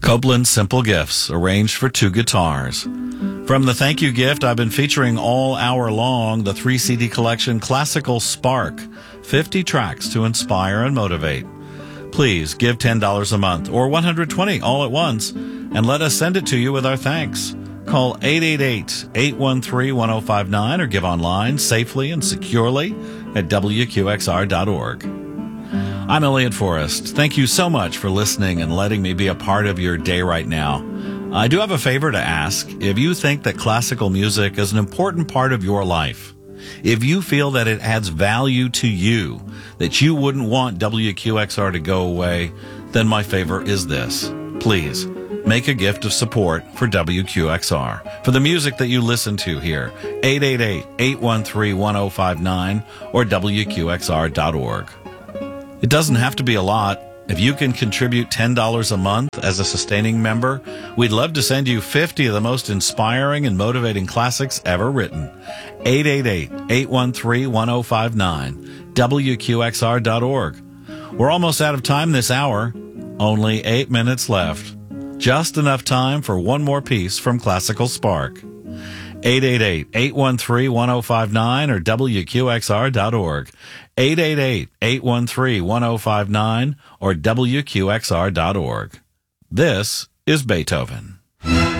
Copeland Simple Gifts, arranged for 2 guitars. From the thank you gift, I've been featuring all hour long the 3 CD collection Classical Spark, 50 tracks to inspire and motivate. Please give $10 a month or $120 all at once and let us send it to you with our thanks. Call 888-813-1059 or give online safely and securely at WQXR.org. I'm Elliot Forrest. Thank you so much for listening and letting me be a part of your day right now. I do have a favor to ask. If you think that classical music is an important part of your life, if you feel that it adds value to you, that you wouldn't want WQXR to go away, then my favor is this. Please make a gift of support for WQXR, for the music that you listen to here. 888-813-1059 or WQXR.org. It doesn't have to be a lot. If you can contribute $10 a month as a sustaining member, we'd love to send you 50 of the most inspiring and motivating classics ever written. 888-813-1059, WQXR.org. We're almost out of time this hour. Only 8 minutes left. Just enough time for one more piece from Classical Spark. 888-813-1059 or WQXR.org. 888-813-1059 or WQXR.org. This is Beethoven.